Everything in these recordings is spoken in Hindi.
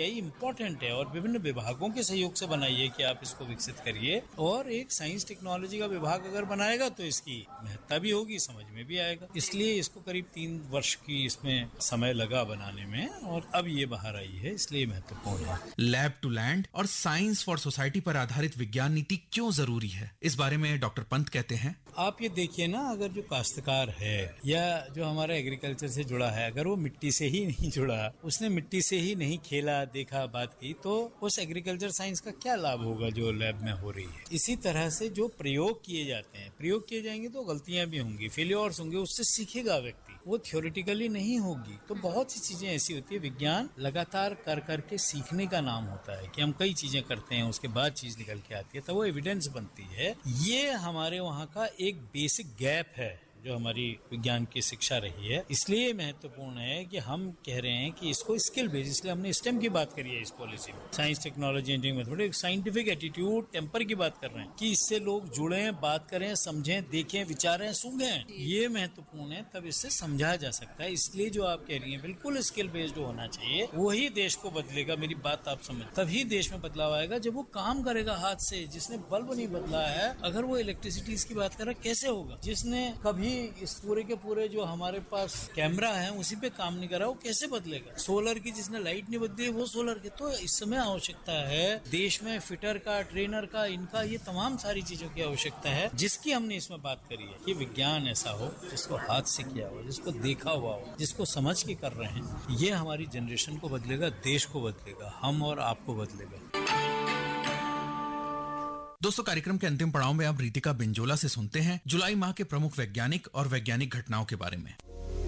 यही इम्पोर्टेंट है और विभिन्न विभागों के सहयोग से बनाइए कि आप इसको विकसित करिए और एक साइंस टेक्नोलॉजी का विभाग अगर बनाएगा तो इसकी महत्ता भी होगी, समझ में भी आएगा। इसलिए इसको करीब 3 वर्ष की इसमें समय लगा बनाने में और अब ये बाहर आई है, इसलिए महत्वपूर्ण है। लैब टू लैंड और साइंस फॉर सोसाइटी पर आधारित विज्ञान नीति क्यों जरूरी है, इस बारे में डॉक्टर पंत कहते हैं। आप ये देखिए ना, अगर जो काश्तकार है या जो हमारा एग्रीकल्चर से जुड़ा है, अगर वो मिट्टी से ही नहीं जुड़ा, उसने मिट्टी से ही नहीं खेला, देखा, बात की, तो उस एग्रीकल्चर साइंस का क्या लाभ होगा जो लैब में हो रही है। इसी तरह से जो प्रयोग किए जाते हैं, प्रयोग किए जाएंगे तो गलतियां भी होंगी, फेलियर्स होंगे, उससे सीखेगा व्यक्ति, वो थ्योरेटिकली नहीं होगी। तो बहुत सी चीजें ऐसी होती है, विज्ञान लगातार कर करके सीखने का नाम होता है कि हम कई चीजें करते हैं, उसके बाद चीज निकल के आती है, तब वो एविडेंस बनती है। ये हमारे वहाँ का एक बेसिक गैप है जो हमारी विज्ञान की शिक्षा रही है। इसलिए महत्वपूर्ण है कि हम कह रहे हैं कि इसको स्किल बेस्ड, इसलिए हमने स्टेम की बात करी है इस पॉलिसी में, science technology engineering mathematics, scientific attitude, temper की बात कर रहे हैं कि इससे लोग जुड़ें, बात करें, समझें, देखें, विचारें, सूंघें, ये महत्वपूर्ण है, तब इससे समझा जा सकता है। इसलिए जो आप कह रही हैं बिल्कुल स्किल बेस्ड होना चाहिए, वही देश को बदलेगा। मेरी बात आप समझ, तभी देश में बदलाव आएगा जब वो काम करेगा हाथ से। जिसने बल्ब नहीं बदला है, अगर वो इलेक्ट्रिसिटी की बात कर रहा है, कैसे होगा? जिसने कभी इस पूरे के पूरे जो हमारे पास कैमरा है उसी पे काम नहीं कर रहा, वो कैसे बदलेगा? सोलर की जिसने लाइट नहीं बदली वो सोलर के। तो इस समय आवश्यकता है देश में फिटर का, ट्रेनर का, इनका, ये तमाम सारी चीजों की आवश्यकता है, जिसकी हमने इसमें बात करी है कि विज्ञान ऐसा हो जिसको हाथ से किया हो, जिसको देखा हुआ हो, जिसको समझ के कर रहे हैं। ये हमारी जनरेशन को बदलेगा, देश को बदलेगा, हम और आपको बदलेगा। दोस्तों, कार्यक्रम के अंतिम पड़ाव में अब रितिका बिंजोला से सुनते हैं जुलाई माह के प्रमुख वैज्ञानिक और वैज्ञानिक घटनाओं के बारे में।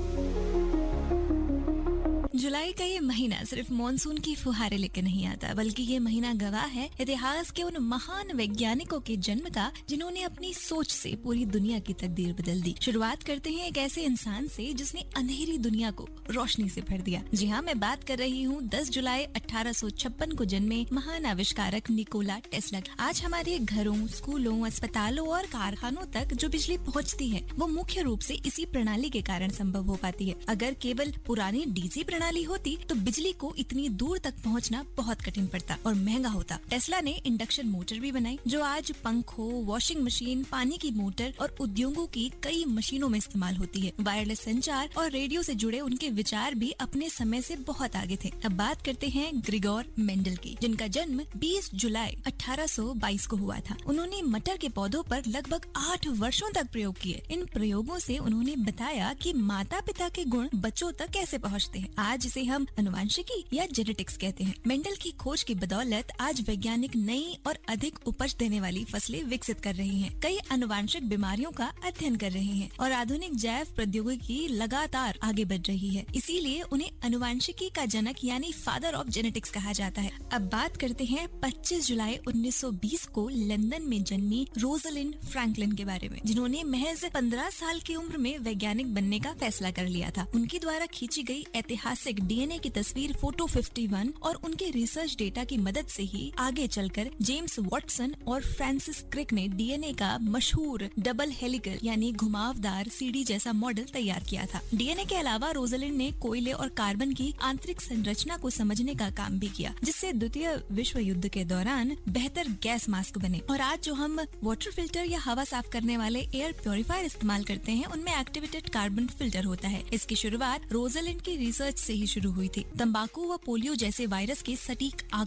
जुलाई का ये महीना सिर्फ मॉनसून की फुहारे लेकर नहीं आता, बल्कि ये महीना गवाह है इतिहास के उन महान वैज्ञानिकों के जन्म का जिन्होंने अपनी सोच से पूरी दुनिया की तकदीर बदल दी। शुरुआत करते हैं एक ऐसे इंसान से जिसने अंधेरी दुनिया को रोशनी से भर दिया। जी हाँ, मैं बात कर रही हूँ 10 जुलाई 1856 को जन्मे महान आविष्कारक निकोला टेस्ला। आज हमारे घरों, स्कूलों, अस्पतालों और कारखानों तक जो बिजली पहुँचती है, वो मुख्य रूप से इसी प्रणाली के कारण संभव हो पाती है। अगर केवल पुरानी डीसी प्रणाली होती तो बिजली को इतनी दूर तक पहुंचना बहुत कठिन पड़ता और महंगा होता। टेस्ला ने इंडक्शन मोटर भी बनाई, जो आज पंखों, वॉशिंग मशीन, पानी की मोटर और उद्योगों की कई मशीनों में इस्तेमाल होती है। वायरलेस संचार और रेडियो से जुड़े उनके विचार भी अपने समय से बहुत आगे थे। अब बात करते हैं ग्रिगोर मेंडल की, जिनका जन्म 20 जुलाई 1822 को हुआ था। उन्होंने मटर के पौधों पर लगभग 8 वर्षों तक प्रयोग किए। इन प्रयोगों से उन्होंने बताया कि माता पिता के गुण बच्चों तक कैसे पहुँचते हैं। आज जिसे हम अनुवांशिकी या जेनेटिक्स कहते हैं। मेंडल की खोज की बदौलत आज वैज्ञानिक नई और अधिक उपज देने वाली फसलें विकसित कर रहे हैं, कई अनुवांशिक बीमारियों का अध्ययन कर रहे हैं और आधुनिक जैव प्रौद्योगिकी लगातार आगे बढ़ रही है। इसीलिए उन्हें अनुवांशिकी का जनक यानी फादर ऑफ जेनेटिक्स कहा जाता है। अब बात करते हैं 25 जुलाई 1920 को लंदन में जन्मी रोजलिंड फ्रैंकलिन के बारे में, जिन्होंने महज 15 साल की उम्र में वैज्ञानिक बनने का फैसला कर लिया था। उनके द्वारा खींची गई ऐतिहासिक डीएनए की तस्वीर फोटो 51 और उनके रिसर्च डेटा की मदद से ही आगे चलकर जेम्स वॉटसन और फ्रांसिस क्रिक ने डीएनए का मशहूर डबल हेलिकल यानी घुमावदार सीढ़ी जैसा मॉडल तैयार किया था। डीएनए के अलावा रोजलिंड ने कोयले और कार्बन की आंतरिक संरचना को समझने का काम भी किया, जिससे द्वितीय विश्व युद्ध के दौरान बेहतर गैस मास्क बने। और आज जो हम वाटर फिल्टर या हवा साफ करने वाले एयर प्योरीफायर इस्तेमाल करते हैं, उनमें एक्टिवेटेड कार्बन फिल्टर होता है। इसकी शुरुआत रोजलिंड की रिसर्च से ही शुरू हुई थी। तंबाकू व पोलियो जैसे वायरस के सटीक